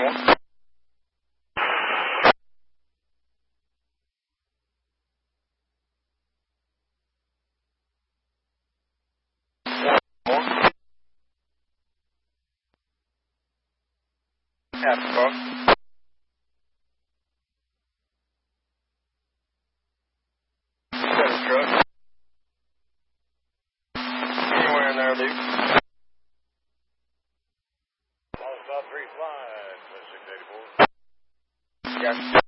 more. Half car. Center truck. Anywhere in there, Luke. South 3 flight, 684. Gotcha.